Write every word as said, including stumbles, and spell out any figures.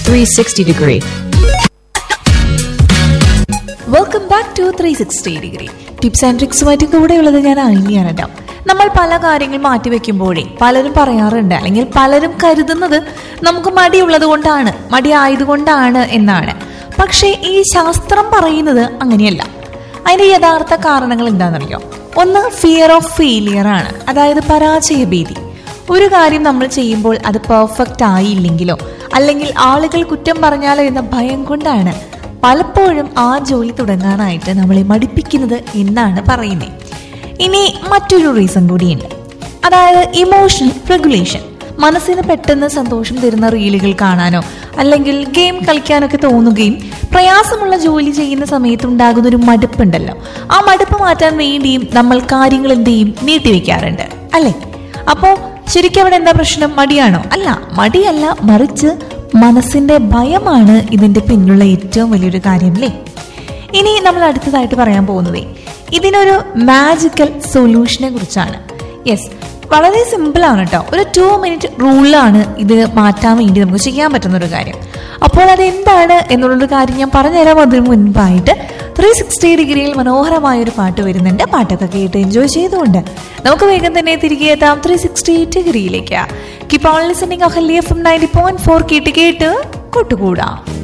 three sixty degree. Welcome back to three sixty degree. Tips and ട്രിക്സുമായിട്ട് കൂടെയുള്ളത് ഞാൻ അയിനിയാണ് കേട്ടോ. നമ്മൾ പല കാര്യങ്ങൾ മാറ്റിവെക്കുമ്പോഴേ പലരും പറയാറുണ്ട്, അല്ലെങ്കിൽ പലരും കരുതുന്നത് നമുക്ക് മടിയുള്ളത് കൊണ്ടാണ്, മടി ആയതുകൊണ്ടാണ് എന്നാണ്. പക്ഷേ ഈ ശാസ്ത്രം പറയുന്നത് അങ്ങനെയല്ല. അതിന്റെ യഥാർത്ഥ കാരണങ്ങൾ എന്താണെന്നറിയോ? ഒന്ന്, ഫിയർ ഓഫ് ഫെയിലിയർ ആണ്, അതായത് പരാജയ ഭീതി. ഒരു കാര്യം നമ്മൾ ചെയ്യുമ്പോൾ അത് പെർഫെക്റ്റ് ആയില്ലെങ്കിലോ അല്ലെങ്കിൽ ആളുകൾ കുറ്റം പറഞ്ഞാലോ എന്ന ഭയം കൊണ്ടാണ് പലപ്പോഴും ആ ജോലി തുടങ്ങാനായിട്ട് നമ്മളെ മടിപ്പിക്കുന്നത് എന്നാണ് പറയുന്നത്. ഇനി മറ്റൊരു റീസൺ കൂടിയുണ്ട്, അതായത് ഇമോഷണൽ റെഗുലേഷൻ. മനസ്സിന് പെട്ടെന്ന് സന്തോഷം തരുന്ന റീലുകൾ കാണാനോ അല്ലെങ്കിൽ ഗെയിം കളിക്കാനൊക്കെ തോന്നുകയും പ്രയാസമുള്ള ജോലി ചെയ്യുന്ന സമയത്ത് ഉണ്ടാകുന്ന ഒരു മടുപ്പുണ്ടല്ലോ, ആ മടുപ്പ് മാറ്റാൻ വേണ്ടിയും നമ്മൾ കാര്യങ്ങൾ എന്ത് ചെയ്യും, നീട്ടിവെക്കാറുണ്ട് അല്ലേ? അപ്പോ ശരിക്കും അവിടെ എന്താ പ്രശ്നം? മടിയാണോ? അല്ല, മടിയല്ല, മറിച്ച് മനസ്സിന്റെ ഭയമാണ് ഇതിന്റെ പിന്നിലുള്ള ഏറ്റവും വലിയൊരു കാര്യം അല്ലേ. ഇനി നമ്മൾ അടുത്തതായിട്ട് പറയാൻ പോകുന്നത് ഇതിനൊരു മാജിക്കൽ സൊല്യൂഷനെ കുറിച്ചാണ്. യെസ്, വളരെ സിമ്പിൾ ആണ് കേട്ടോ. ഒരു ടു മിനിറ്റ് റൂളാണ് ഇത് മാറ്റാൻ വേണ്ടി നമുക്ക് ചെയ്യാൻ പറ്റുന്ന ഒരു കാര്യം. അപ്പോൾ അതെന്താണ് എന്നുള്ളൊരു കാര്യം ഞാൻ പറഞ്ഞുതരാം. അതിന് മുൻപായിട്ട് ത്രീ സിക്സ്റ്റി ഡിഗ്രിയിൽ മനോഹരമായ ഒരു പാട്ട് വരുന്നുണ്ട്. പാട്ടൊക്കെ കേട്ട് എൻജോയ് ചെയ്തുകൊണ്ട് നമുക്ക് വേഗം തന്നെ തിരികെ എത്താം three sixty ഡിഗ്രിയിലേക്ക്. Keep on listening Ahalya F M ninety point four കേട്ട് കേട്ട് കൂട്ടുകൂടാം.